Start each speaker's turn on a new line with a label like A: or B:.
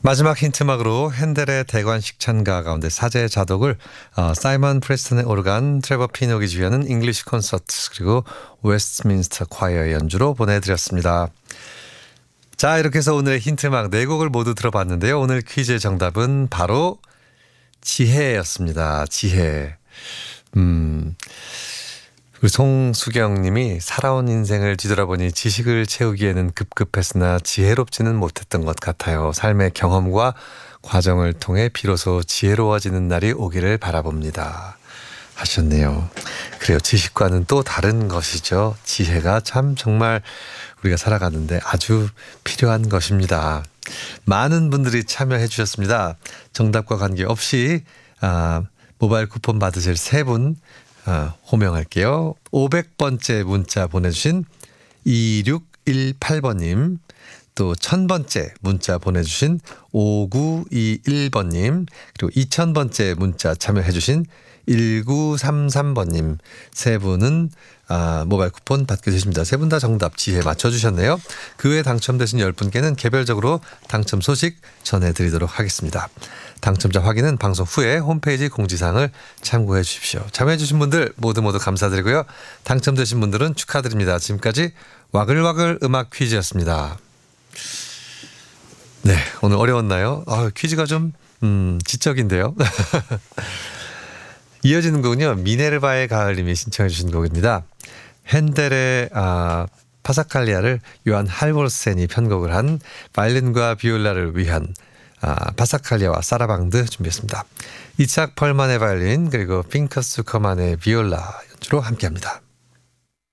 A: 마지막 힌트막으로 핸델의 대관식 찬가 가운데 사제의 자독을 사이먼 프레스턴의 오르간, 트레버 피녹이 주연한 잉글리시 콘서트 그리고 웨스트민스터 콰이어의 연주로 보내드렸습니다. 자, 이렇게 해서 오늘의 힌트막 4곡을 모두 들어봤는데요. 오늘 퀴즈의 정답은 바로 지혜였습니다. 지혜. 우리 송수경 님이 살아온 인생을 뒤돌아보니 지식을 채우기에는 급급했으나 지혜롭지는 못했던 것 같아요. 삶의 경험과 과정을 통해 비로소 지혜로워지는 날이 오기를 바라봅니다. 하셨네요. 그래요. 지식과는 또 다른 것이죠. 지혜가 참 정말 우리가 살아가는데 아주 필요한 것입니다. 많은 분들이 참여해 주셨습니다. 정답과 관계없이 모바일 쿠폰 받으실 3분 호명할게요. 500번째 문자 보내주신 2618번님, 또 1000번째 문자 보내주신 5921번님, 그리고 2000번째 문자 참여해주신 1933번님 3분은 모바일 쿠폰 받게 되십니다. 3분 다 정답 지혜 맞춰주셨네요. 그 외에 당첨되신 10분께는 개별적으로 당첨 소식 전해드리도록 하겠습니다. 당첨자 확인은 방송 후에 홈페이지 공지사항을 참고해 주십시오. 참여해주신 분들 모두 감사드리고요. 당첨되신 분들은 축하드립니다. 지금까지 와글와글 음악 퀴즈였습니다. 네, 오늘 어려웠나요? 퀴즈가 좀 지적인데요. 이어지는 곡은요, 미네르바의 가을님이 신청해 주신 곡입니다. 핸델의 파사칼리아를 요한 할볼센이 편곡을 한 바이올린과 비올라를 위한 파사칼리아와 사라방드 준비했습니다. 이착 펄만의 바이올린 그리고 핑커스 커만의 비올라 연주로 함께합니다.